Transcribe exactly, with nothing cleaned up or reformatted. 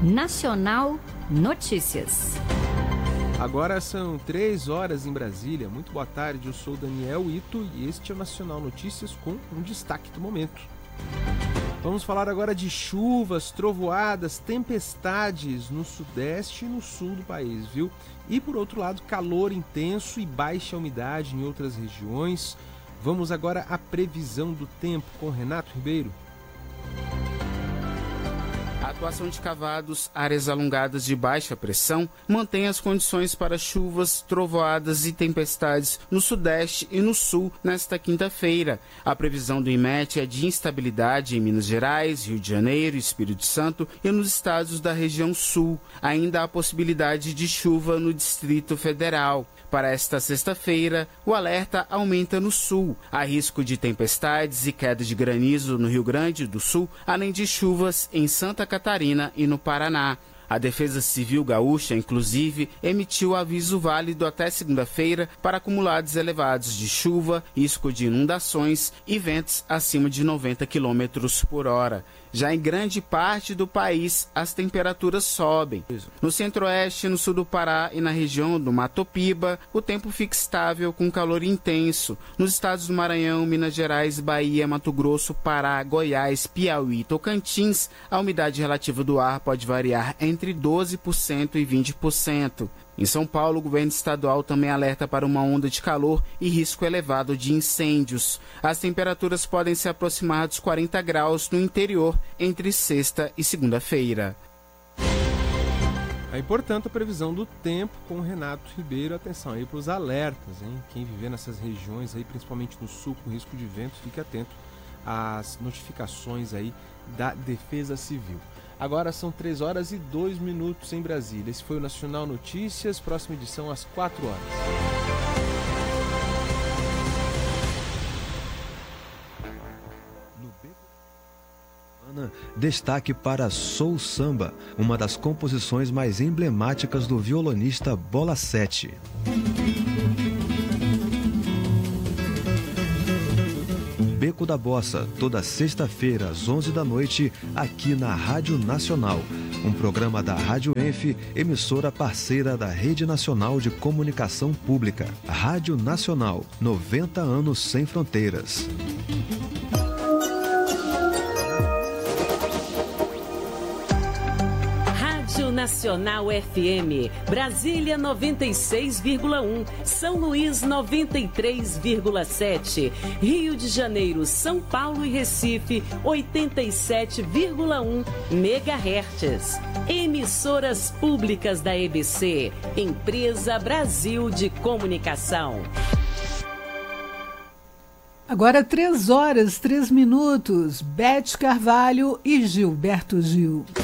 Nacional Notícias. Agora são três horas em Brasília. Muito boa tarde, eu sou Daniel Ito e este é o Nacional Notícias com um destaque do momento. Vamos falar agora de chuvas, trovoadas, tempestades no sudeste e no sul do país, viu? E por outro lado, calor intenso e baixa umidade em outras regiões. Vamos agora à previsão do tempo com Renato Ribeiro. A atuação de cavados, áreas alongadas de baixa pressão, mantém as condições para chuvas, trovoadas e tempestades no sudeste e no sul nesta quinta-feira. A previsão do IMET é de instabilidade em Minas Gerais, Rio de Janeiro, Espírito Santo e nos estados da região sul. Ainda há possibilidade de chuva no Distrito Federal. Para esta sexta-feira, o alerta aumenta no sul. Há risco de tempestades e queda de granizo no Rio Grande do Sul, além de chuvas em Santa Catarina e no Paraná. A Defesa Civil Gaúcha, inclusive, emitiu aviso válido até segunda-feira para acumulados elevados de chuva, risco de inundações e ventos acima de noventa quilômetros por hora. Já em grande parte do país, as temperaturas sobem. No centro-oeste, no sul do Pará e na região do Mato Piba, o tempo fica estável com calor intenso. Nos estados do Maranhão, Minas Gerais, Bahia, Mato Grosso, Pará, Goiás, Piauí e Tocantins, a umidade relativa do ar pode variar entre doze por cento e vinte por cento. Em São Paulo, o governo estadual também alerta para uma onda de calor e risco elevado de incêndios. As temperaturas podem se aproximar dos quarenta graus no interior entre sexta e segunda-feira. Aí, portanto, a previsão do tempo com o Renato Ribeiro. Atenção aí para os alertas, hein? Quem viver nessas regiões aí, principalmente no sul, com risco de vento, fique atento às notificações aí da Defesa Civil. Agora são três horas e dois minutos em Brasília. Esse foi o Nacional Notícias, próxima edição às quatro horas. Destaque para Soul Samba, uma das composições mais emblemáticas do violonista Bola sete. Beco da Bossa, toda sexta-feira às onze da noite, aqui na Rádio Nacional. Um programa da Rádio Enf, emissora parceira da Rede Nacional de Comunicação Pública. Rádio Nacional, noventa anos sem fronteiras. Nacional F M, Brasília noventa e seis vírgula um, São Luís noventa e três vírgula sete, Rio de Janeiro, São Paulo e Recife oitenta e sete vírgula um megahertz. Emissoras públicas da E B C, Empresa Brasil de Comunicação. Agora três horas, três minutos, Beth Carvalho e Gilberto Gil.